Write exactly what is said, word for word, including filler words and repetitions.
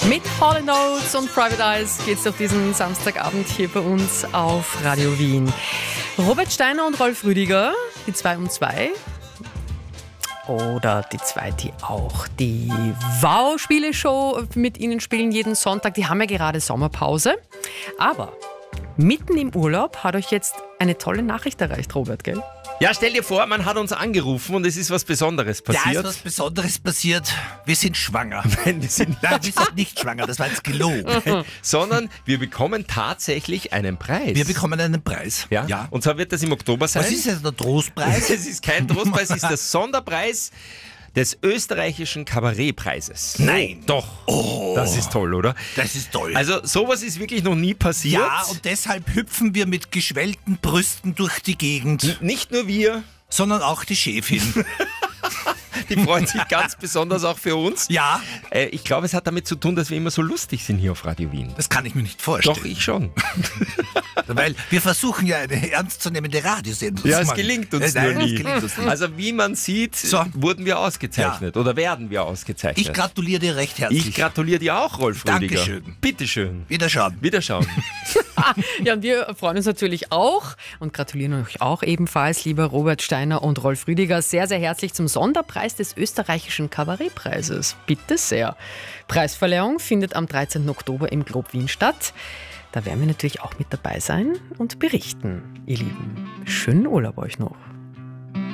Mit Hall and Oates und Private Eyes geht's durch diesen Samstagabend hier bei uns auf Radio Wien. Robert Steiner und Rolf Rüdiger, die zwei um zwei. Oder die zwei, die auch die Wow-Spiele-Show mit Ihnen spielen jeden Sonntag. Die haben ja gerade Sommerpause. Aber mitten im Urlaub hat euch jetzt eine tolle Nachricht erreicht, Robert, gell? Ja, stell dir vor, man hat uns angerufen und es ist was Besonderes passiert. Ja, ist was Besonderes passiert. Wir sind schwanger. Nein, wir sind, Nein, wir sind nicht schwanger, das war jetzt gelogen. sondern wir bekommen tatsächlich einen Preis. Wir bekommen einen Preis. Ja? ja. Und zwar wird das im Oktober sein. Was ist jetzt der Trostpreis? Es ist kein Trostpreis, es ist der Sonderpreis des österreichischen Kabarettpreises. Nein. Doch. Oh. Das ist toll, oder? Das ist toll. Also sowas ist wirklich noch nie passiert. Ja, und deshalb hüpfen wir mit geschwellten Brüsten durch die Gegend. N- Nicht nur wir, Sondern auch die Chefin. die freuen sich ganz besonders auch für uns. Ja, Äh, ich glaube, es hat damit zu tun, dass wir immer so lustig sind hier auf Radio Wien. das kann ich mir nicht vorstellen. Doch, ich schon. Weil wir versuchen ja eine ernstzunehmende Radiosendung Ja, zu es machen. gelingt uns Äh, Nein, nur nie. es gelingt uns nicht. Also wie man sieht, So. wurden wir ausgezeichnet oder werden wir ausgezeichnet. Ich gratuliere dir recht herzlich. Ich gratuliere dir auch, Rolf Rüdiger. Dankeschön. Bitteschön. Wiederschauen. Wiederschauen. Ja, und wir freuen uns natürlich auch und gratulieren euch auch ebenfalls, lieber Robert Steiner und Rolf Rüdiger, sehr, sehr herzlich zum Sonderpreis des österreichischen Kabarettpreises. Bitte sehr. Preisverleihung findet am dreizehnten Oktober im Glob Wien statt. Da werden wir natürlich auch mit dabei sein und berichten, ihr Lieben. Schönen Urlaub euch noch.